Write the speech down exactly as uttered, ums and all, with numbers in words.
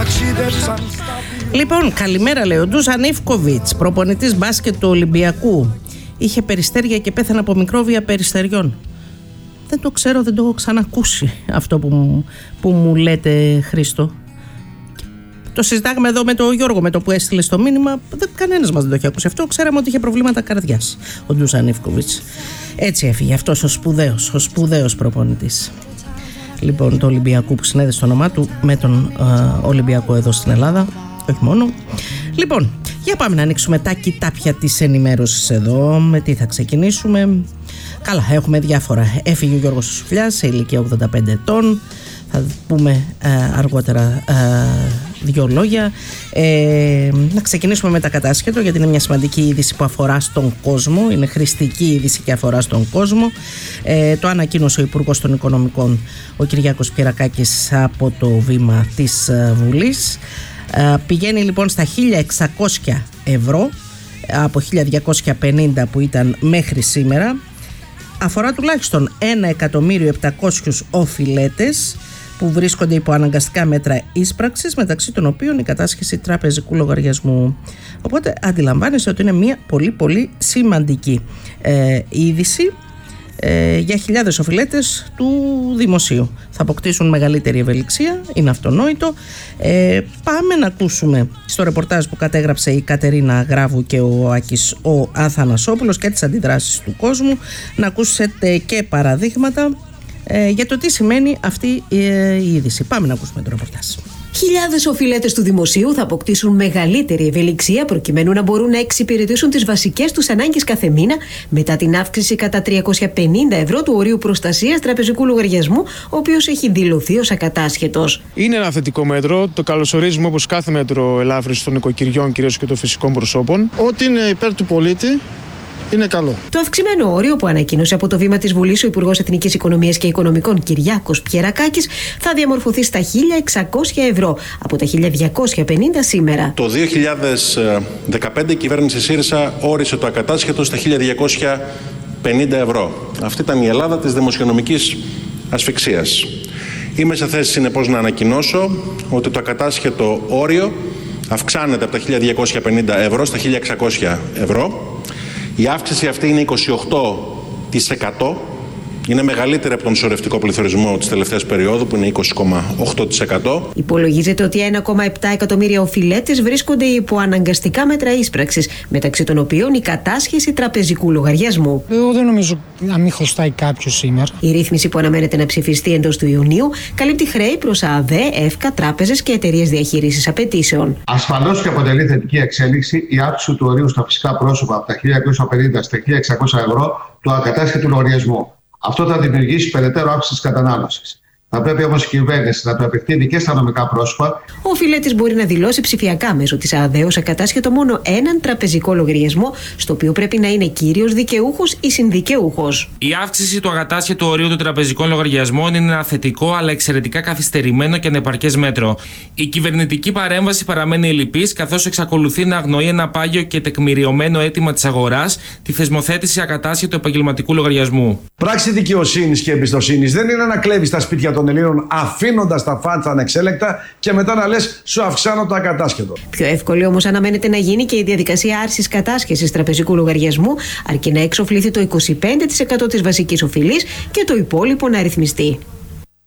Λοιπόν, καλημέρα, λέει ο Ντούζαν Ιβκοβιτς, προπονητής μπάσκετ του Ολυμπιακού. Είχε περιστέρια και πέθανε από μικρόβια περιστεριών. Δεν το ξέρω, δεν το έχω ξανακούσει αυτό που μου, που μου λέτε, Χρήστο. Το συζητάγαμε εδώ με τον Γιώργο, με το που έστειλε στο μήνυμα. Δεν, κανένας μας δεν το έχει ακούσει αυτό. Ξέραμε ότι είχε προβλήματα καρδιάς ο Ντούζαν Ιβκοβιτς. Έτσι έφυγε αυτός ο σπουδαίος, ο σπουδαίος προπονητής. Λοιπόν, το Ολυμπιακού, που συνέδεσε το όνομά του με τον ε, Ολυμπιακό εδώ στην Ελλάδα. Όχι μόνο. Λοιπόν, για πάμε να ανοίξουμε τα κοιτάπια της ενημέρωσης εδώ. Με τι θα ξεκινήσουμε? Καλά, έχουμε διάφορα. Έφυγε ο Γιώργος Σουφλιάς σε ηλικία ογδόντα πέντε ετών. Θα πούμε ε, αργότερα ε, δύο λόγια. Ε, να ξεκινήσουμε με τα κατάσχετο, γιατί είναι μια σημαντική είδηση που αφορά στον κόσμο. Είναι χρηστική είδηση και αφορά στον κόσμο. Ε, το ανακοίνωσε ο Υπουργός των Οικονομικών, ο Κυριάκος Πιερακάκης, από το βήμα της Βουλής. Ε, πηγαίνει λοιπόν στα χίλια εξακόσια ευρώ από χίλια διακόσια πενήντα που ήταν μέχρι σήμερα. Αφορά τουλάχιστον ένα εκατομμύριο επτακόσιους οφειλέτες που βρίσκονται υπό αναγκαστικά μέτρα ίσπραξης, μεταξύ των οποίων η κατάσχεση τραπεζικού λογαριασμού. Οπότε αντιλαμβάνεσαι ότι είναι μια πολύ πολύ σημαντική ε, είδηση ε, για χιλιάδες οφειλέτες του δημοσίου. Θα αποκτήσουν μεγαλύτερη ευελιξία, είναι αυτονόητο. Ε, πάμε να ακούσουμε στο ρεπορτάζ που κατέγραψε η Κατερίνα Γράβου και ο Άκης ο Αθανασόπουλος και τις αντιδράσεις του κόσμου, να ακούσετε και παραδείγματα ε, για το τι σημαίνει αυτή ε, η είδηση. Πάμε να ακούσουμε το ρεπορτάζ. Χιλιάδες οφειλέτες του δημοσίου θα αποκτήσουν μεγαλύτερη ευελιξία προκειμένου να μπορούν να εξυπηρετήσουν τις βασικές τους ανάγκες κάθε μήνα μετά την αύξηση κατά τριακόσια πενήντα ευρώ του ορίου προστασίας τραπεζικού λογαριασμού, ο οποίος έχει δηλωθεί ως ακατάσχετος. Είναι ένα θετικό μέτρο. Το καλωσορίζουμε όπως κάθε μέτρο ελάφρυνσης των οικοκυριών, κυρίως και των φυσικών προσώπων. Ό,τι είναι υπέρ του πολίτη είναι καλό. Το αυξημένο όριο που ανακοίνωσε από το βήμα της Βουλής ο Υπουργός Εθνικής Οικονομίας και Οικονομικών Κυριάκος Πιερακάκης θα διαμορφωθεί στα χίλια εξακόσια ευρώ από τα χίλια διακόσια πενήντα σήμερα. Το δύο χιλιάδες δεκαπέντε η κυβέρνηση ΣΥΡΙΖΑ όρισε το ακατάσχετο στα χίλια διακόσια πενήντα ευρώ. Αυτή ήταν η Ελλάδα της δημοσιονομικής ασφυξίας. Είμαι σε θέση συνεπώς να ανακοινώσω ότι το ακατάσχετο όριο αυξάνεται από τα χίλια διακόσια πενήντα ευρώ στα χίλια εξακόσια ευρώ. Η αύξηση αυτή είναι είκοσι οκτώ τοις εκατό. Είναι μεγαλύτερη από τον σωρευτικό πληθωρισμό της τελευταίας περίοδου, που είναι είκοσι κόμμα οκτώ τοις εκατό. Υπολογίζεται ότι ένα κόμμα επτά εκατομμύρια οφειλέτες βρίσκονται υπό αναγκαστικά μέτρα ίσπραξης, μεταξύ των οποίων η κατάσχεση τραπεζικού λογαριασμού. Εγώ δεν νομίζω να μην χρωστάει κάποιο σήμερα. Η ρύθμιση που αναμένεται να ψηφιστεί εντός του Ιουνίου καλύπτει χρέη προς ΑΔΕ, ΕΦΚΑ, τράπεζες και εταιρείες διαχείρισης απαιτήσεων. Ασφαλώς και αποτελεί θετική εξέλιξη η αύξηση του ορίου στα φυσικά πρόσωπα από τα χίλια διακόσια πενήντα στα χίλια εξακόσια ευρώ του ακατάσχετου λογαριασμού. Αυτό θα δημιουργήσει περαιτέρω αύξηση της κατανάλωσης. Θα πρέπει όμως η κυβέρνηση να το επεκτείνει και στα νομικά πρόσωπα. Ο οφειλέτης μπορεί να δηλώσει ψηφιακά μέσω της ΑΔΕ ως ακατάσχετο μόνο έναν τραπεζικό λογαριασμό, στο οποίο πρέπει να είναι κύριος δικαιούχος ή συνδικαιούχος. Η αύξηση του ακατάσχετου ορίου των τραπεζικών λογαριασμών είναι ένα θετικό αλλά εξαιρετικά καθυστερημένο και ανεπαρκές μέτρο. Η κυβερνητική παρέμβαση παραμένει ελλειπής, καθώς εξακολουθεί να αγνοεί ένα πάγιο και τεκμηριωμένο αίτημα της αγοράς, τη θεσμοθέτηση ακατάσχετου επαγγελματικού λογαριασμού. Πράξη δικαιοσύνης και εμπιστοσύνης δεν είναι να κλέβεις τα σπίτια των Ελλήνων αφήνοντας τα φάντσα ανεξέλεκτα και μετά να λες σου αυξάνω το ακατάσχετο. Πιο εύκολη όμως αναμένεται να γίνει και η διαδικασία άρσης κατάσχεσης τραπεζικού λογαριασμού, αρκεί να εξοφλήθει το είκοσι πέντε τοις εκατό της βασικής οφειλής και το υπόλοιπο να ρυθμιστεί.